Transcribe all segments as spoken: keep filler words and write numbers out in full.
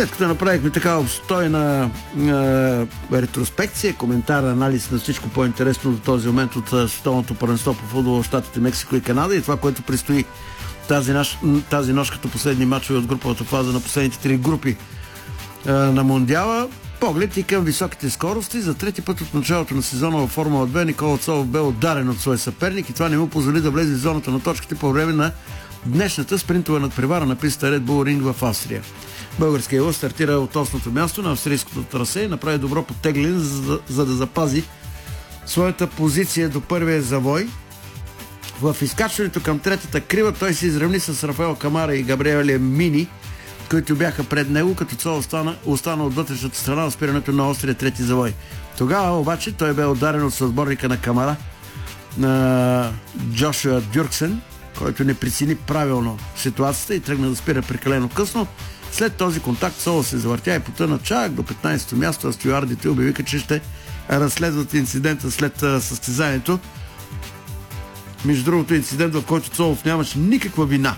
След като направихме така обстойна е, ретроспекция, коментар, анализ на всичко по-интересно до този момент от световното първенство по футбол в щатите Мексико и Канада и това, което предстои тази, наш, тази нощ като последни мачове от груповата фаза на последните три групи е, на Мондиала, поглед и към високите скорости. За трети път от началото на сезона във Формула две Никола Цолов бе ударен от свой съперник и това не му позволи да влезе в зоната на точките по време на днешната спринтова надпревара на писта Red Bull Ring в Австрия. Българският лъв стартира от осмото място на австрийското трасе и направи добро потегляне, за, за да запази своята позиция до първия завой. В изкачването към третата крива той се изравни с Рафаел Камара и Габриеле Мини, които бяха пред него, като цяло остана, остана от вътрешната страна на спирането на острия трети завой. Тогава обаче той бе ударен от съотборника на Камара, на Джошуа Дюрксен, който не прецени правилно ситуацията и тръгна да спира прекалено късно. След този контакт Соло се завъртя и потъна чак до петнайсето място, а стюардите обявиха, че ще разследват инцидента след състезанието. Между другото, инцидент, в който Цолов нямаше никаква вина.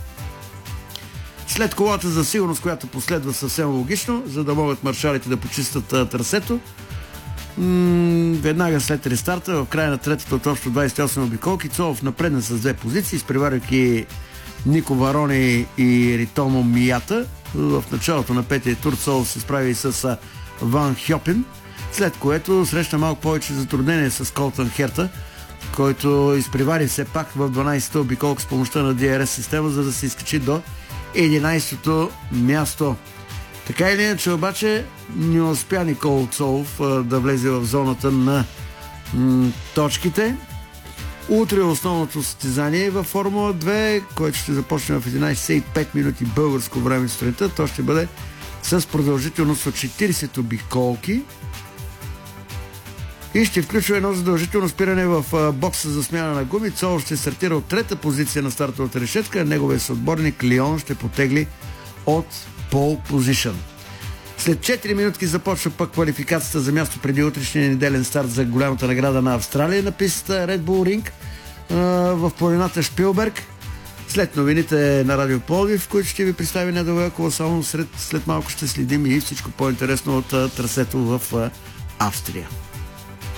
След колата за сигурност, която последва съвсем логично, за да могат маршалите да почистят трасето, м- веднага след рестарта, в края на третата от общо двайсет и осем обиколки, Цолов напредна с две позиции, изпреварвайки Нико Варони и Ритомо Мията. В началото на петия тур Цолов се справи с Ван Хьопен, след което срещна малко повече затруднение с Колтън Херта, който изпревари все пак в дванайсета обиколка с помощта на Ди Ар Ес система, за да се изкачи до единайсетото място. Така или иначе обаче не успя Никола Цолов да влезе в зоната на м- точките. Утре основното състезание във Формула две, което ще започне в единайсет и пет минути българско време сутринта. То ще бъде с продължителност от четирийсет обиколки и ще включва едно задължително спиране в бокса за смяна на гуми. Цолов ще стартира от трета позиция на стартовата решетка, а неговият съотборник Лион ще потегли от пол позишън. След четири минутки започва пък квалификацията за място преди утрешния неделен старт за голямата награда на Австралия на пистата Red Bull Ring в планината Шпилберг. След новините на Радио Пловдив, които ще ви представи Недо Велкова, само след, след малко ще следим и всичко по-интересно от трасето в Австрия.